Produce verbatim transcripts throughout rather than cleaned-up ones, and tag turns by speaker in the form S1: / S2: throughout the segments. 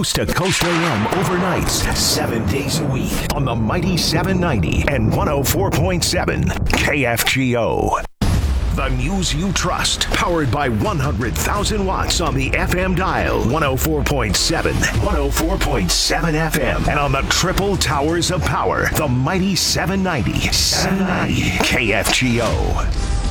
S1: Coast to Coast A M overnights, seven days a week on the Mighty seven ninety and one oh four point seven K F G O. The news you trust, powered by one hundred thousand watts on the F M dial, one oh four point seven, one oh four point seven F M, and on the triple towers of power, the Mighty seven ninety, seven ninety K F G O.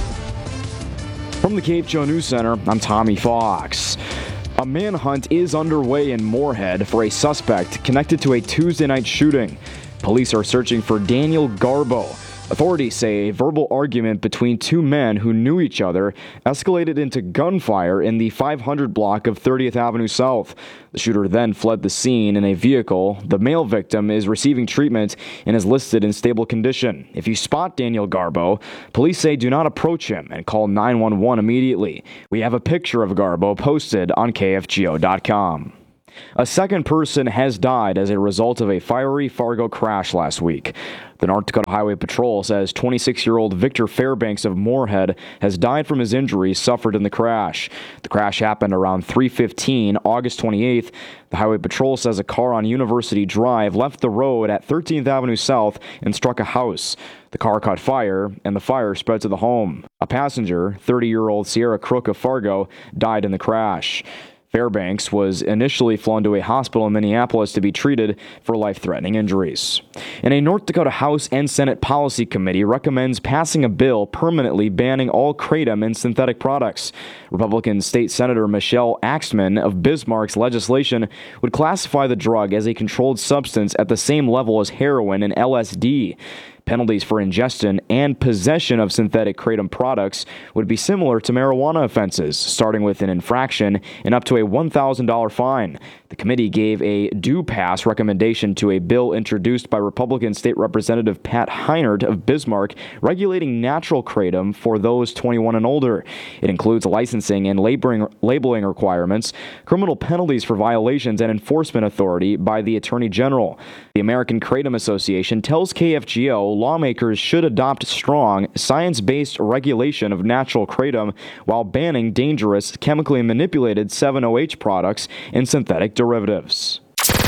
S2: From the K F G O News Center, I'm Tommy Fox. A manhunt is underway in Moorhead for a suspect connected to a Tuesday night shooting. Police are searching for Daniel Garbo. Authorities say a verbal argument between two men who knew each other escalated into gunfire in the five hundred block of thirtieth Avenue South. The shooter then fled the scene in a vehicle. The male victim is receiving treatment and is listed in stable condition. If you spot Daniel Garbo, police say do not approach him and call nine one one immediately. We have a picture of Garbo posted on K F G O dot com. A second person has died as a result of a fiery Fargo crash last week. The North Dakota Highway Patrol says twenty-six-year-old Victor Fairbanks of Moorhead has died from his injuries suffered in the crash. The crash happened around three fifteen, August twenty-eighth. The Highway Patrol says a car on University Drive left the road at thirteenth Avenue South and struck a house. The car caught fire, and the fire spread to the home. A passenger, thirty-year-old Sierra Crook of Fargo, died in the crash. Fairbanks was initially flown to a hospital in Minneapolis to be treated for life-threatening injuries. And a North Dakota House and Senate Policy Committee recommends passing a bill permanently banning all kratom and synthetic products. Republican State Senator Michelle Axman of Bismarck's legislation would classify the drug as a controlled substance at the same level as heroin and L S D. Penalties for ingestion and possession of synthetic kratom products would be similar to marijuana offenses, starting with an infraction and up to a one thousand dollars fine. The committee gave a do-pass recommendation to a bill introduced by Republican State Representative Pat Heinert of Bismarck regulating natural kratom for those twenty-one and older. It includes licensing and labeling, labeling requirements, criminal penalties for violations, and enforcement authority by the Attorney General. The American Kratom Association tells K F G O lawmakers should adopt strong, science-based regulation of natural kratom while banning dangerous, chemically manipulated seven O H products and synthetic derivatives.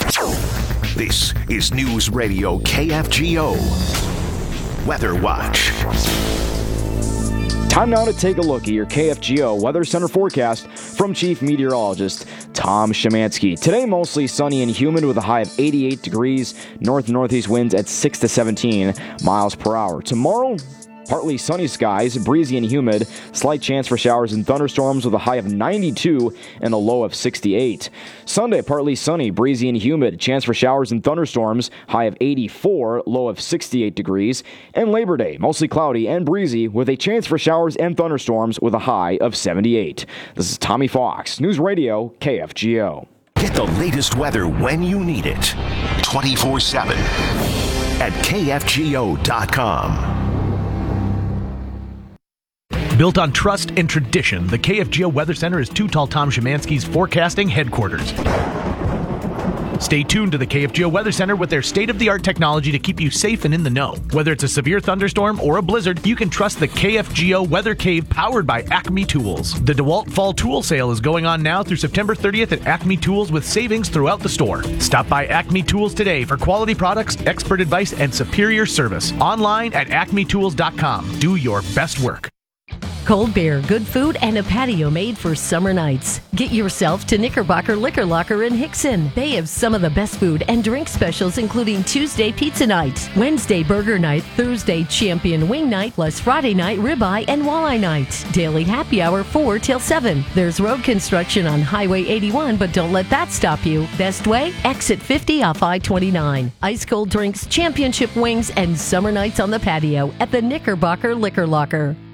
S1: This is News Radio K F G O. Weather Watch.
S2: Time now to take a look at your K F G O Weather Center forecast from Chief Meteorologist Tom Szymanski. Today, mostly sunny and humid with a high of eighty-eight degrees, north-northeast winds at six to seventeen miles per hour. Tomorrow, partly sunny skies, breezy and humid, slight chance for showers and thunderstorms with a high of ninety-two and a low of sixty-eight. Sunday, partly sunny, breezy and humid, chance for showers and thunderstorms, high of eighty-four, low of sixty-eight degrees. And Labor Day, mostly cloudy and breezy with a chance for showers and thunderstorms with a high of seventy-eight. This is Tommy Fox, News Radio K F G O.
S1: Get the latest weather when you need it, twenty-four seven at K F G O dot com.
S3: Built on trust and tradition, the K F G O Weather Center is Too Tall Tom Szymanski's forecasting headquarters. Stay tuned to the K F G O Weather Center with their state-of-the-art technology to keep you safe and in the know. Whether it's a severe thunderstorm or a blizzard, you can trust the K F G O Weather Cave powered by Acme Tools. The DeWalt Fall Tool Sale is going on now through September thirtieth at Acme Tools with savings throughout the store. Stop by Acme Tools today for quality products, expert advice, and superior service. Online at acme tools dot com. Do your best work.
S4: Cold beer, good food, and a patio made for summer nights. Get yourself to Knickerbocker Liquor Locker in Hickson. They have some of the best food and drink specials, including Tuesday pizza night, Wednesday burger night, Thursday champion wing night, plus Friday night ribeye and walleye night. Daily happy hour four till seven. There's road construction on Highway eighty-one, but don't let that stop you. Best way? Exit fifty off I twenty-nine. Ice cold drinks, championship wings, and summer nights on the patio at the Knickerbocker Liquor Locker.